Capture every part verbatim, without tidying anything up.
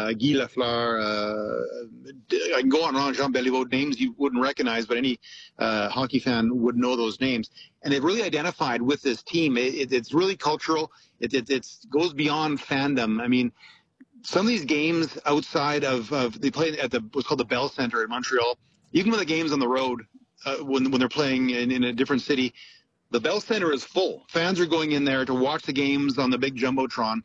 uh, Guy Lafleur, uh, I can go on and on, Jean Beliveau, names you wouldn't recognize, but any uh, hockey fan would know those names. And they've really identified with this team. It, it, it's really cultural. It, it it's, goes beyond fandom. I mean, some of these games outside of, of they play at the what's called the Bell Centre in Montreal, even when the game's on the road, uh, when, when they're playing in, in a different city, the Bell Centre is full. Fans are going in there to watch the games on the big Jumbotron.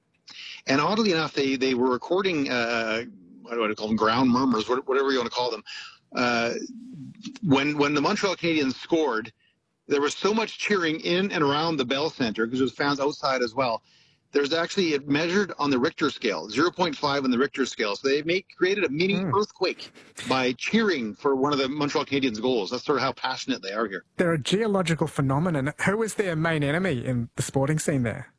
And oddly enough, they, they were recording, uh, what do I call them, ground murmurs, whatever you want to call them. Uh, when when the Montreal Canadiens scored, there was so much cheering in and around the Bell Centre, because there was fans outside as well. There's actually, it measured on the Richter scale, zero point five on the Richter scale. So they make, created a mini mm. earthquake by cheering for one of the Montreal Canadiens goals. That's sort of how passionate they are here. They're a geological phenomenon. Who is their main enemy in the sporting scene there?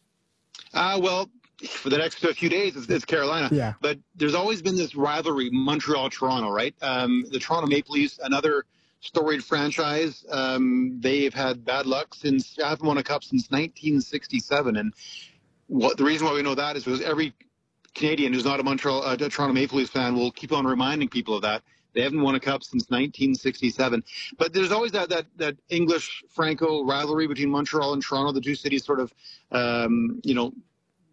Uh, well, for the next few days, it's, it's Carolina. Yeah. But there's always been this rivalry, Montreal-Toronto, right? Um, the Toronto Maple Leafs, another storied franchise. Um, they've had bad luck since, haven't won a cup since nineteen sixty-seven. And what the reason why we know that is because every Canadian who's not a Montreal, uh, a Toronto Maple Leafs fan will keep on reminding people of that. They haven't won a cup since nineteen sixty-seven. But there's always that that, that English-Franco rivalry between Montreal and Toronto. The two cities sort of, um, you know,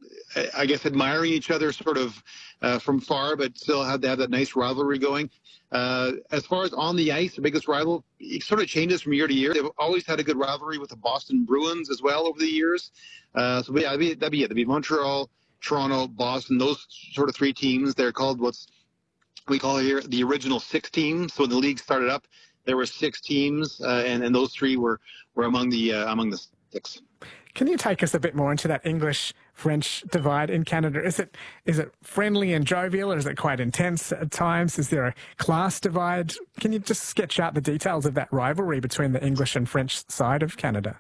I guess admiring each other sort of uh, from far, but still have to have that nice rivalry going. Uh, as far as on the ice, the biggest rival, it sort of changes from year to year. They've always had a good rivalry with the Boston Bruins as well over the years. Uh, so yeah, that'd be, that'd be it. That'd be Montreal, Toronto, Boston, those sort of three teams. They're called what's we call here the original six teams. So when the league started up, there were six teams, uh, and, and those three were, were among the uh, among the six. Can you take us a bit more into that English-French divide in Canada? Is it is it friendly and jovial, or is it quite intense at times? Is there a class divide? Can you just sketch out the details of that rivalry between the English and French side of Canada?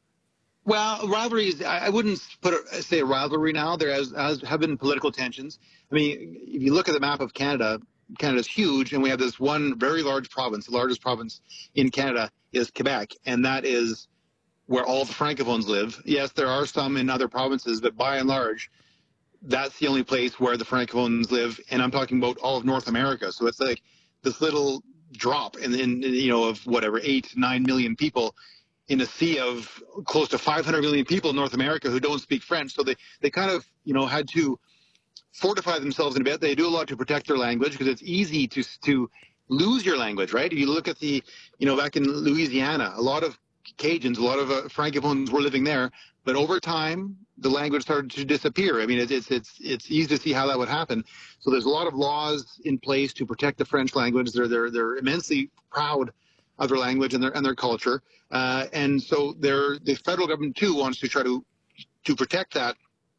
Well, rivalries, I wouldn't put a, say a rivalry now. There has, has have been political tensions. I mean, if you look at the map of Canada, Canada's huge, and we have this one very large province. The largest province in Canada is Quebec, and that is where all the Francophones live. Yes, there are some in other provinces, but by and large, that's the only place where the Francophones live. And I'm talking about all of North America. So it's like this little drop in, in you know, of whatever, eight, nine million people in a sea of close to five hundred million people in North America who don't speak French. So they, they kind of, you know, had to fortify themselves in a bit. They do a lot to protect their language, because it's easy to, to lose your language, right? If you look at the, you know, back in Louisiana, a lot of Cajuns, a lot of uh, Francophones were living there, but over time the language started to disappear. I mean, it's it's it's it's easy to see how that would happen. So there's a lot of laws in place to protect the French language. They're they're they're immensely proud of their language and their and their culture, uh, and so they're the federal government too wants to try to to protect that.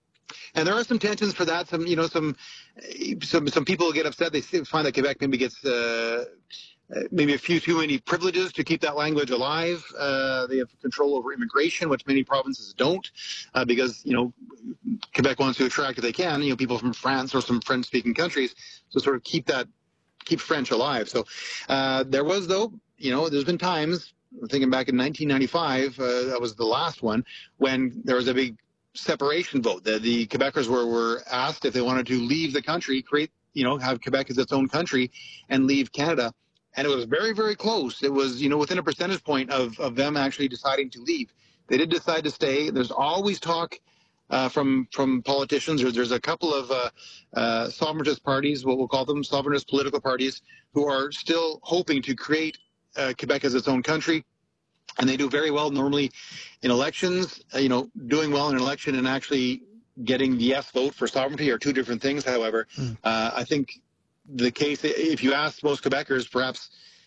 And there are some tensions for that. Some you know some some some people get upset. They find that Quebec maybe gets. Uh, Uh, maybe a few too many privileges to keep that language alive. Uh, they have control over immigration, which many provinces don't, uh, because, you know, Quebec wants to attract, if they can, you know, people from France or some French-speaking countries to sort of keep that, keep French alive. So uh, there was, though, you know, there's been times, I'm thinking back in nineteen ninety-five, uh, that was the last one, when there was a big separation vote. The, the Quebecers were, were asked if they wanted to leave the country, create, you know, have Quebec as its own country and leave Canada. And it was very, very close. It was, you know, within a percentage point of, of them actually deciding to leave. They did decide to stay. There's always talk uh, from from politicians. There's, there's a couple of uh, uh, sovereigntist parties, what we'll call them, sovereigntist political parties, who are still hoping to create uh, Quebec as its own country. And they do very well normally in elections. Uh, you know, doing well in an election and actually getting the yes vote for sovereignty are two different things, however. Mm. Uh, I think the case, if you ask most Quebecers, perhaps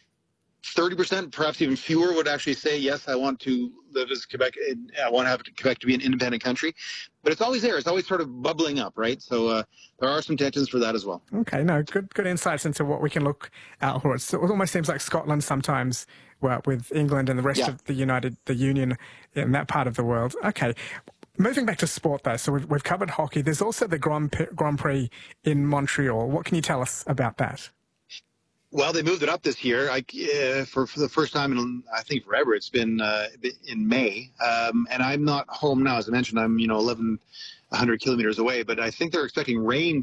thirty percent, perhaps even fewer, would actually say, yes, I want to live as Quebec. I want to have Quebec to be an independent country. But it's always there. It's always sort of bubbling up, right? So uh, there are some tensions for that as well. Okay, no, good good insights into what we can look out for. It's, it almost seems like Scotland sometimes, well, with England and the rest yeah. of the United, the Union in that part of the world. Okay. Moving back to sport, though, so we've, we've covered hockey. There's also the Grand, Grand Prix in Montreal. What can you tell us about that? Well, they moved it up this year. I, uh, for, for the first time in, I think, forever. It's been uh, in May. Um, and I'm not home now. As I mentioned, I'm, you know, eleven hundred kilometers away. But I think they're expecting rain